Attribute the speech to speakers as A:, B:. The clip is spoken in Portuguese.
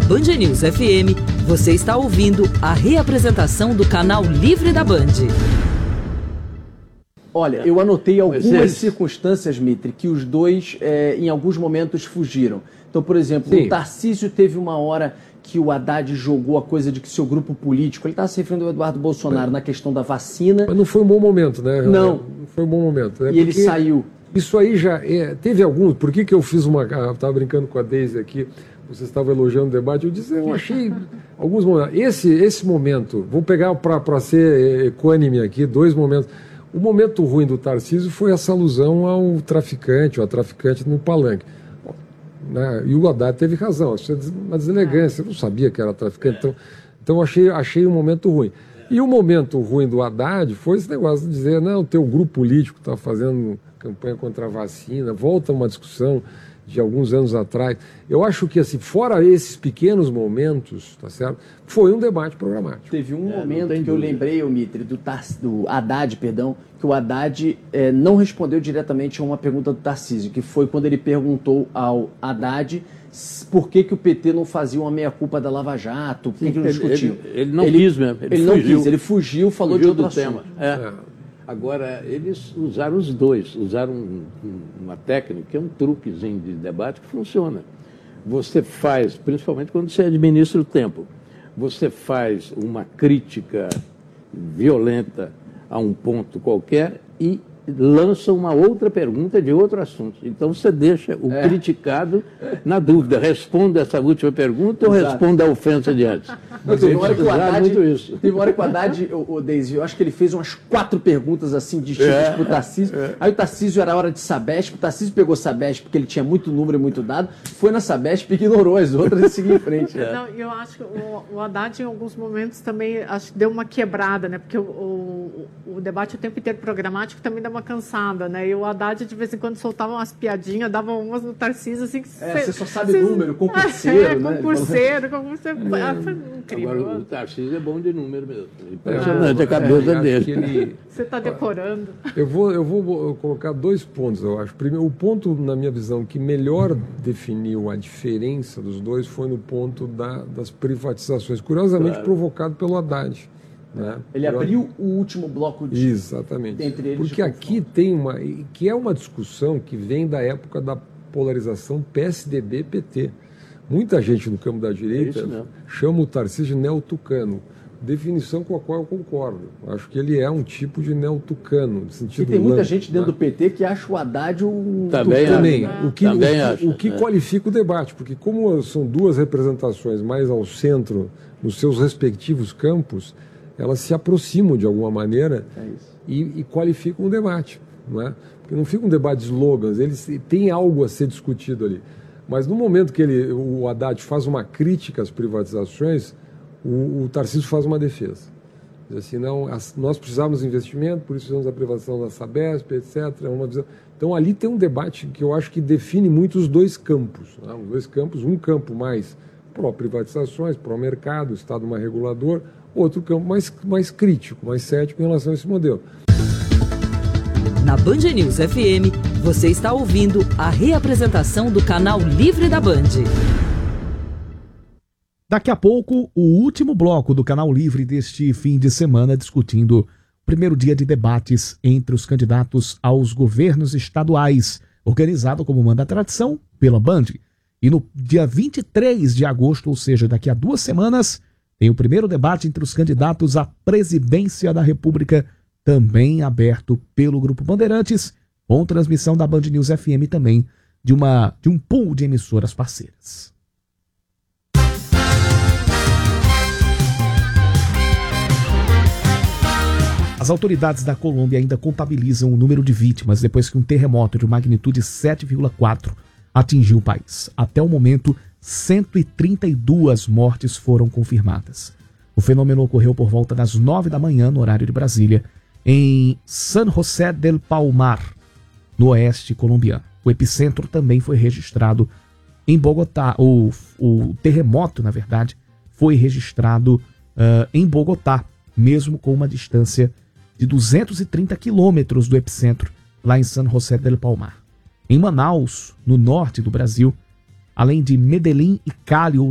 A: Band News FM, você está ouvindo a reapresentação do Canal Livre da Band.
B: Olha, eu anotei algumas circunstâncias, Mitri, que os dois, em alguns momentos, fugiram. Então, por exemplo, o Tarcísio teve uma hora que o Haddad jogou a coisa de que seu grupo político, ele estava se referindo ao Eduardo Bolsonaro na questão da vacina.
C: Mas não foi um bom momento, né?
B: Não
C: foi um bom momento. Né?
B: E ele saiu.
C: Isso aí já teve alguns. Por que eu fiz uma. Eu estava brincando com a Deise aqui, você estava elogiando o debate. Eu disse, eu achei alguns momentos. Esse momento, vou pegar para ser equânime aqui, dois momentos. O momento ruim do Tarcísio foi essa alusão ao traficante, ou a traficante no palanque. Né? E o Haddad teve razão, isso é uma deselegância. Eu não sabia que era traficante, então achei um momento ruim. E o momento ruim do Haddad foi esse negócio de dizer, não, o teu grupo político está fazendo campanha contra a vacina, volta uma discussão de alguns anos atrás. Eu acho que, assim, fora esses pequenos momentos, tá certo? Foi um debate programático.
B: Teve um momento que eu lembrei, Mitri, do Haddad, que o Haddad não respondeu diretamente a uma pergunta do Tarcísio, que foi quando ele perguntou ao Haddad por que o PT não fazia uma meia-culpa da Lava Jato, por que não discutiu.
D: Ele não quis mesmo.
B: Ele fugiu, falou de outro tema.
D: Agora, eles usaram os dois, usaram uma técnica, que é um truquezinho de debate que funciona. Você faz, principalmente quando você administra o tempo, você faz uma crítica violenta a um ponto qualquer e lança uma outra pergunta de outro assunto. Então você deixa o criticado na dúvida, responde essa última pergunta ou responde a ofensa de antes.
B: Teve uma hora que o Haddad, Deise, eu acho que ele fez umas 4 perguntas assim distintas para o Tarcísio. Aí o Tarcísio era hora de Sabesp, o Tarcísio pegou Sabesp porque ele tinha muito número e muito dado, foi na Sabesp e ignorou as outras e seguiu em frente.
E: Não, eu acho que o Haddad em alguns momentos também acho que deu uma quebrada, né? Porque o debate o tempo inteiro programático também dá uma cansada, né? E o Haddad de vez em quando soltava umas piadinhas, dava umas no Tarcísio assim que
B: você só sabe número, concurseiro, né?
E: Concurseiro. Foi incrível.
D: Agora o Tarcísio é bom de número mesmo. Impressionante a cabeça dele.
E: Você está decorando.
C: Eu vou colocar 2 pontos, eu acho. Primeiro, o ponto, na minha visão, que melhor definiu a diferença dos dois foi no ponto das privatizações, curiosamente provocado pelo Haddad. Né?
B: Ele abriu o último bloco de...
C: Exatamente.
B: Entre eles.
C: Porque aqui tem que é uma discussão que vem da época da polarização PSDB-PT. Muita gente no campo da direita chama o Tarcísio de neotucano, definição com a qual eu concordo. Acho que ele é um tipo de neotucano, no sentido.
B: E tem muita gente dentro do PT que acha o Haddad um
C: também. O que qualifica o debate, porque como são duas representações mais ao centro nos seus respectivos campos, elas se aproximam de alguma maneira e qualificam o debate. Não é? Porque não fica um debate de slogans, eles têm algo a ser discutido ali. Mas no momento que o Haddad faz uma crítica às privatizações, o Tarcísio faz uma defesa. Diz assim, não, nós precisamos de investimento, por isso precisamos da privatização da Sabesp, etc. Então ali tem um debate que eu acho que define muito os dois campos. Né? Os dois campos, um campo mais pró-privatizações, pró-mercado, Estado mais regulador, outro campo mais crítico, mais cético em relação a esse modelo.
A: Na Band News FM, você está ouvindo a reapresentação do Canal Livre da Band.
F: Daqui a pouco, o último bloco do Canal Livre deste fim de semana, discutindo o primeiro dia de debates entre os candidatos aos governos estaduais, organizado, como manda a tradição, pela Band. E no dia 23 de agosto, ou seja, daqui a 2 semanas, tem o primeiro debate entre os candidatos à presidência da República, também aberto pelo Grupo Bandeirantes, com transmissão da Band News FM também, de um pool de emissoras parceiras. As autoridades da Colômbia ainda contabilizam o número de vítimas depois que um terremoto de magnitude 7,4 atingiu o país. Até o momento, 132 mortes foram confirmadas. O fenômeno ocorreu por volta das 9 da manhã, no horário de Brasília, em San José del Palmar, no oeste colombiano. O epicentro também foi registrado em Bogotá. O terremoto, na verdade, foi registrado em Bogotá, mesmo com uma distância de 230 quilômetros do epicentro, lá em San José del Palmar. Em Manaus, no norte do Brasil, além de Medellín e Cali,